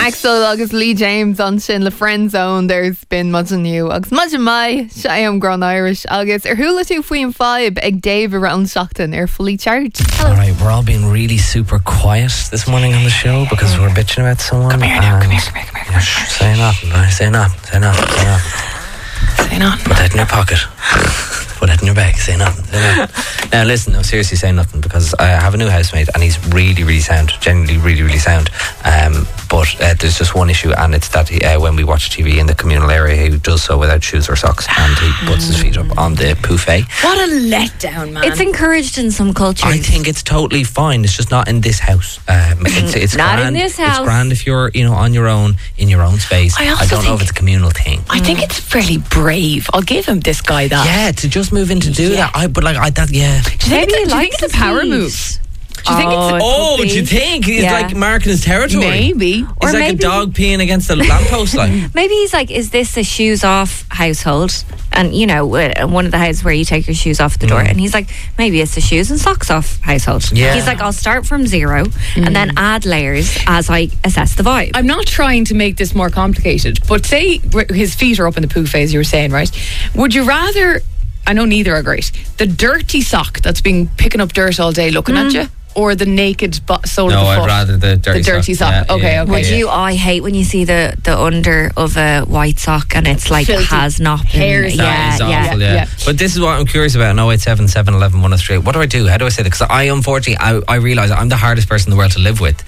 Axel agus Lee James on sin le friend zone. There's been much new agus much mai I am grown Irish agus hula tú faoin five ag Dave around Stockton fully charged. Hello. All right, we're all being really super quiet this morning on the show because we're bitching about someone. Come here. Say nothing, right? Say nothing. Say nothing. Put that in your pocket. Put that in your bag. Say nothing. Now listen, no, seriously, say nothing, because I have a new housemate and he's really, really sound. Genuinely really, really sound. But there's just one issue, and it's that when we watch TV in the communal area, he does so without shoes or socks, and he puts his feet up on the buffet. What a letdown, man. It's encouraged in some cultures. I think it's totally fine. It's just not in this house. It's not grand. in this house. It's grand if you're, on your own, in your own space. I don't know if it's a communal thing. I think it's fairly brave. I'll give him this guy that. Yeah, to just move in to do that. Do you think it's a power move? Do you think do you think he's like marking his territory? Maybe. He's like a dog peeing against a lamppost. Maybe he's like, is this a shoes off household? And one of the houses where you take your shoes off the door, and he's like, maybe it's a shoes and socks off household. Yeah. He's like, I'll start from zero and then add layers as I assess the vibe. I'm not trying to make this more complicated, but say his feet are up in the poo phase, you were saying, right? Would you rather, I know neither are great, the dirty sock that's been picking up dirt all day looking at you, or the naked sole of the foot? No, I'd rather the dirty Would sock. you? I hate when you see the under of a white sock and it's like filthy. has not been. Hairs. That is awful, yeah. But this is what I'm curious about. 087 711 103. What do I do? How do I say that? Because unfortunately, I realise I'm the hardest person in the world to live with.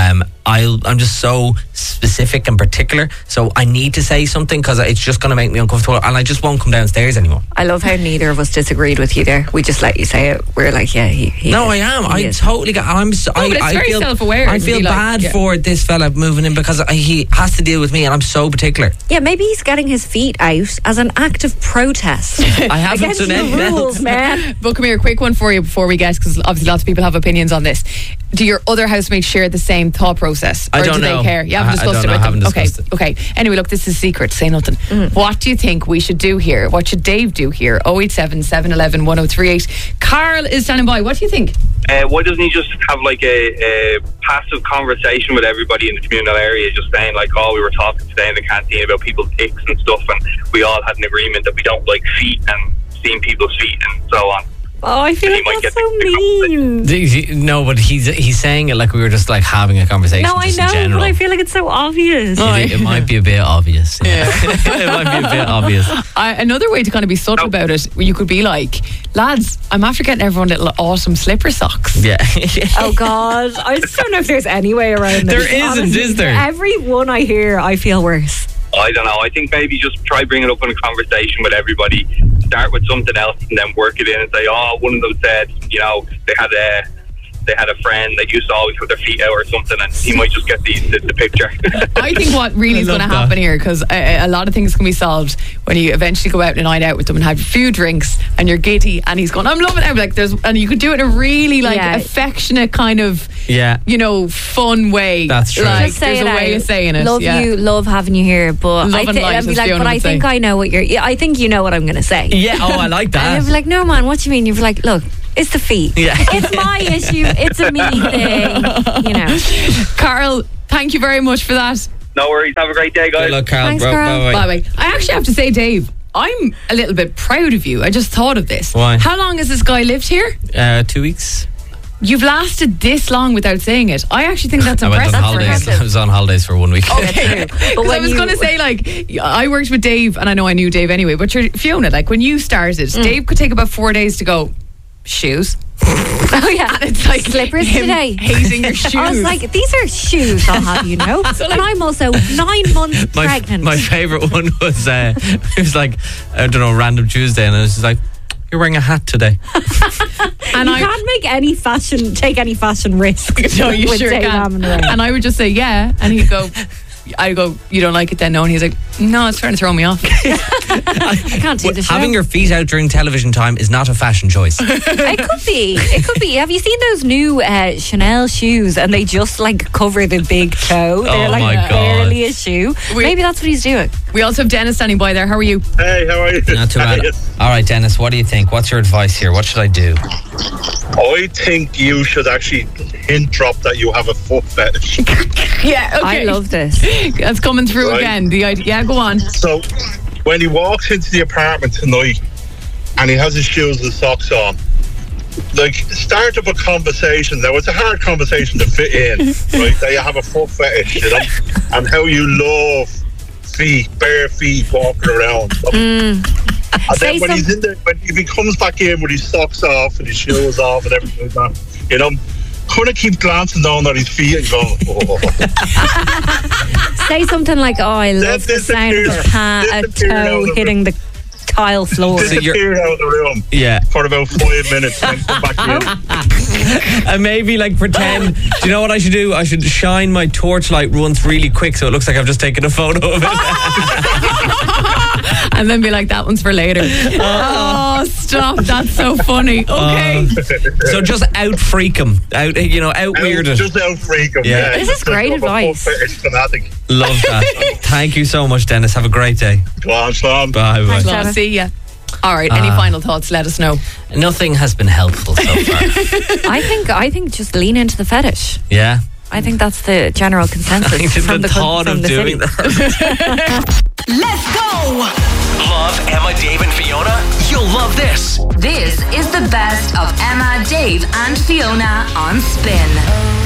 I'm just so specific and particular, so I need to say something because it's just going to make me uncomfortable, and I just won't come downstairs anymore. I love how neither of us disagreed with you there. We just let you say it. We're like, yeah, he No, is. I am. He I is. totally got. it's very feel self-aware. I feel bad for this fella moving in because he has to deal with me, and I'm so particular. Yeah, maybe he's getting his feet out as an act of protest. I haven't Against done the anything rules, else. man. But come here, quick one for you before we get, because obviously lots of people have opinions on this. Do your other housemates share the same thought process? Or I don't do know. they care? You haven't I discussed don't it know. with them? I haven't discussed it. Okay. Anyway, look, this is a secret. Say nothing. What do you think we should do here? What should Dave do here? 087 711 1038. Carl is standing by. What do you think? Why doesn't he just have like a passive conversation with everybody in the communal area, just saying like, oh, we were talking today in the canteen about people's dicks and stuff, and we all had an agreement that we don't like feet and seeing people's feet and so on. Oh, I feel He like might that's get so the mean. No, but he's saying it like we were just like having a conversation. No, I just in know, general. but I feel like it's so obvious. It might be a bit obvious. Yeah. It might be a bit obvious. Another way to kind of be subtle about it, you could be like, lads, I'm after getting everyone little awesome slipper socks. Yeah. Oh God, I just don't know if there's any way around this. There isn't, honestly. is there? Every one I hear, I feel worse. I don't know. I think maybe just try bring it up in a conversation with everybody. Start with something else and then work it in and say, oh, one of them said, they had a friend that used to always have their feet out or something, and he might just get the picture. I think what really is going to happen here, because a lot of things can be solved when you eventually go out on a night out with them and have a few drinks and you're giddy and he's going, I'm loving it. Like and you could do it in a really affectionate kind of fun way. That's true. Like, Just say there's it a way out. of saying it. Love you, love having you here, but Love and light, as Fiona but I would think say. I know what I think you know what I'm going to say. Yeah. Oh, I like And that. I'd be like, no man, what do you mean? You'd be like, look, it's the feet. Yeah. It's my issue. It's a me thing. Carl, thank you very much for that. No worries. Have a great day, guys. Good luck, Carl. Thanks, Carl. Bye. I actually have to say, Dave, I'm a little bit proud of you. I just thought of this. Why? How long has this guy lived here? 2 weeks. You've lasted this long without saying it. I actually think that's I went impressive. on holidays. I was on holidays for 1 week. Okay. Because I was going to say, like, I worked with Dave, and I know I knew Dave anyway, but Fiona, like, when you started, Dave could take about 4 days to go, shoes. Oh yeah, And it's like slippers him today. hating your shoes. I was like, these are shoes, I'll have you know. And I'm also 9 months pregnant. My favourite one was it was like, I don't know, random Tuesday, and it was just like, you're wearing a hat today. And you can't take any fashion risk. No, you with sure Dave can. Hammond around. And I would just say, yeah. And he'd go, I go, you don't like it then? No. And he's like, no, it's trying to throw me off. I can't do the show. Having your feet out during television time is not a fashion choice. It could be. Have you seen those new Chanel shoes? And they just like cover the big toe. They're like my God. barely a shoe. Maybe that's what he's doing. We also have Dennis standing by there. How are you? Hey, how are you? Not too bad. All right, Dennis, what do you think? What's your advice here? What should I do? I think you should actually hint drop that you have a foot fetish. Yeah, okay. I love this. That's coming through again. Yeah, go on. So, when he walks into the apartment tonight and he has his shoes and socks on, like, start up a conversation. Now, it's a hard conversation to fit in, right? That you have a foot fetish, you know, and how you love bare feet walking around. And then when he's in there, if he comes back in with his socks off and his shoes off and everything like that, you know, kind of keep glancing down at his feet and going, oh. Say something like, oh, I love the sound of a toe hitting the tile floor. Disappear out of the room for about 5 minutes and come back in. And maybe like pretend, do you know what I should do? I should shine my torchlight once really quick so it looks like I've just taken a photo of it. And then be like, that one's for later. Oh, stop. That's so funny. Okay. So just out freak him. Out weird it. Just out freak him. Yeah. This is great advice. It's fanatic. Love that. Thank you so much, Dennis. Have a great day. Go on, Sean. Bye. Well, see ya. All right. Any final thoughts? Let us know. Nothing has been helpful so far. I think just lean into the fetish. Yeah. I think that's the general consensus from the thought of doing city. that. Let's go! Love Emma, Dave and Fiona? You'll love this. This is the best of Emma, Dave and Fiona on Spin.